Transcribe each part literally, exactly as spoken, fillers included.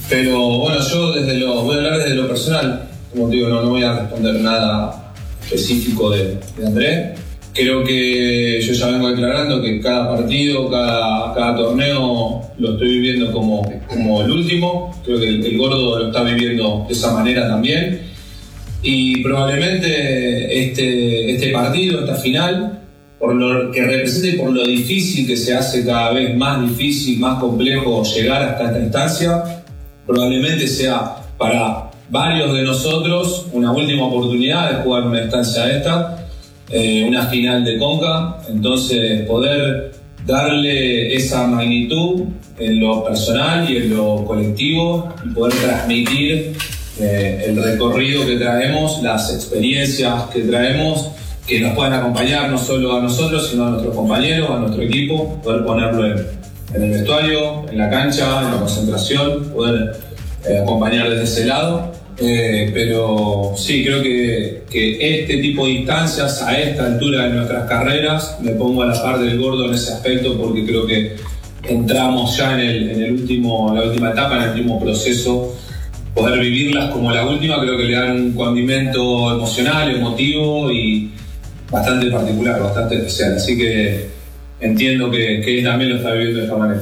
Pero bueno, yo desde lo, voy a hablar desde lo personal. Como te digo, no, no voy a responder nada específico de, de André. Creo que yo ya vengo declarando que cada partido, cada, cada torneo lo estoy viviendo como, como el último. Creo que el, el Gordo lo está viviendo de esa manera también. Y probablemente este, este partido, esta final, por lo que representa y por lo difícil que se hace cada vez más difícil, más complejo llegar hasta esta instancia, probablemente sea para varios de nosotros una última oportunidad de jugar una instancia esta. Eh, una final de Conca, entonces poder darle esa magnitud en lo personal y en lo colectivo y poder transmitir eh, el recorrido que traemos, las experiencias que traemos, que nos puedan acompañar no solo a nosotros sino a nuestros compañeros, a nuestro equipo, poder ponerlo en, en el vestuario, en la cancha, en la concentración, poder eh, acompañar desde ese lado. Eh, pero sí, creo que, que este tipo de instancias a esta altura de nuestras carreras, me pongo a la par del Gordo en ese aspecto porque creo que entramos ya en, el, en el último, la última etapa, en el último proceso. Poder vivirlas como la última creo que le dan un condimento emocional, emotivo y bastante particular, bastante especial, así que entiendo que, que él también lo está viviendo de esta manera.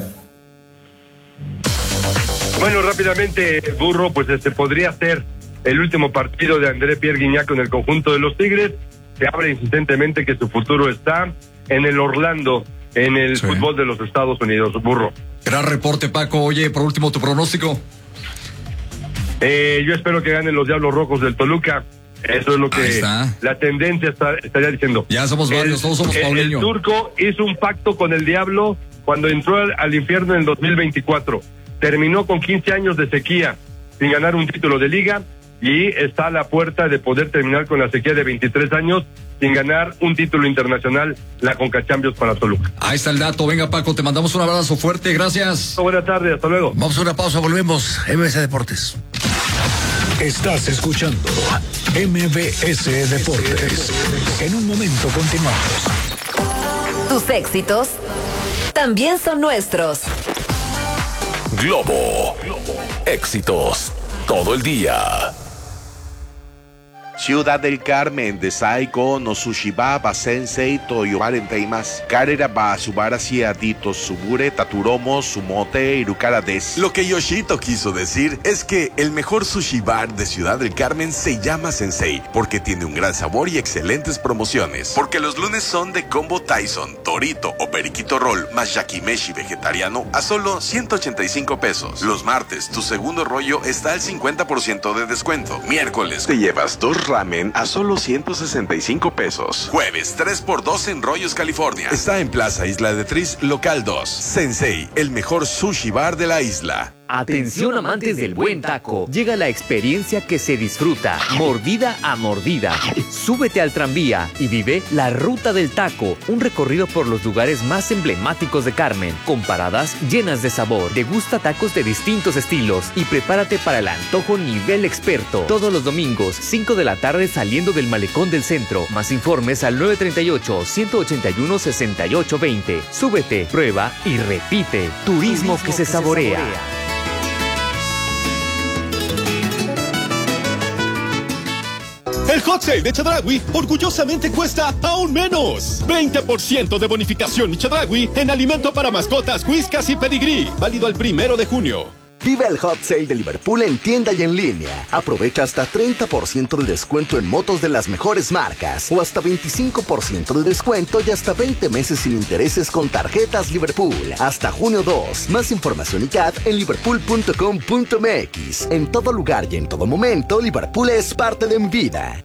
Bueno, rápidamente, Burro, pues este podría ser el último partido de André Pierre Gignac con el conjunto de los Tigres. Se habla insistentemente que su futuro está en el Orlando, en el sí. fútbol de los Estados Unidos, Burro. Gran reporte, Paco. Oye, por último, tu pronóstico. Eh, yo espero que ganen los Diablos Rojos del Toluca. Eso es lo que la tendencia está, estaría diciendo. Ya somos varios, el, todos somos Paulinho. El, el turco hizo un pacto con el diablo cuando entró al, al infierno en el dos mil veinticuatro. Terminó con quince años de sequía sin ganar un título de liga y está a la puerta de poder terminar con la sequía de veintitrés años sin ganar un título internacional, la CONCACHAMPIONS para Toluca. Ahí está el dato. Venga, Paco, te mandamos un abrazo fuerte. Gracias. Buenas tardes, hasta luego. Vamos a una pausa, volvemos. M B S Deportes. Estás escuchando M B S Deportes. En un momento continuamos. Tus éxitos también son nuestros. Globo. Éxitos todo el día. Ciudad del Carmen, Desai go no sushiba ba sensei toyobaren teimas. Karera ba subara siadito subure taturomo sumote irukara des. Lo que Yoshito quiso decir es que el mejor sushi bar de Ciudad del Carmen se llama Sensei, porque tiene un gran sabor y excelentes promociones. Porque los lunes son de combo Tyson, Torito o Periquito Roll más yakimeshi vegetariano a solo ciento ochenta y cinco pesos. Los martes, tu segundo rollo está al cincuenta por ciento de descuento. Miércoles, te llevas dos ramen a solo ciento sesenta y cinco pesos. Jueves, tres por dos en Rollos, California. Está en Plaza Isla de Tris, local dos. Sensei, el mejor sushi bar de la isla. Atención amantes del buen taco, llega la experiencia que se disfruta, mordida a mordida. Súbete al tranvía y vive la Ruta del Taco, un recorrido por los lugares más emblemáticos de Carmen, con paradas llenas de sabor. Degusta tacos de distintos estilos y prepárate para el antojo nivel experto. Todos los domingos, cinco de la tarde saliendo del Malecón del Centro. Más informes al nueve tres ocho, uno ocho uno, seis ocho dos cero. Súbete, prueba y repite. Turismo, Turismo que, se, que saborea. se saborea. El Hot Sale de Chedraui orgullosamente cuesta aún menos. veinte por ciento de bonificación Chedraui en alimento para mascotas, whiskas y pedigrí. Válido el primero de junio. Vive el Hot Sale de Liverpool en tienda y en línea. Aprovecha hasta treinta por ciento de descuento en motos de las mejores marcas o hasta veinticinco por ciento de descuento y hasta veinte meses sin intereses con tarjetas Liverpool. Hasta junio dos. Más información y C A D en liverpool punto com punto m x. En todo lugar y en todo momento, Liverpool es parte de mi vida.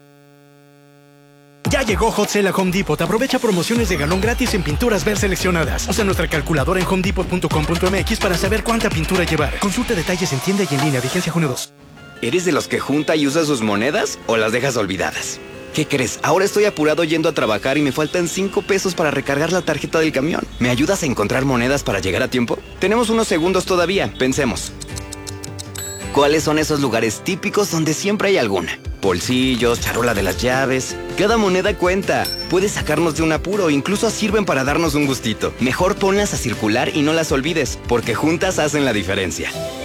Ya llegó Hot Sale a Home Depot. Aprovecha promociones de galón gratis en pinturas ver seleccionadas. Usa nuestra calculadora en home depot punto com punto m x para saber cuánta pintura llevar. Consulta detalles en tienda y en línea. Vigencia junio dos. ¿Eres de los que junta y usa sus monedas o las dejas olvidadas? ¿Qué crees? Ahora estoy apurado yendo a trabajar y me faltan cinco pesos para recargar la tarjeta del camión. ¿Me ayudas a encontrar monedas para llegar a tiempo? Tenemos unos segundos todavía. Pensemos. ¿Cuáles son esos lugares típicos donde siempre hay alguna? Bolsillos, charola de las llaves. Cada moneda cuenta. Puedes sacarnos de un apuro, incluso sirven para darnos un gustito. Mejor ponlas a circular y no las olvides, porque juntas hacen la diferencia.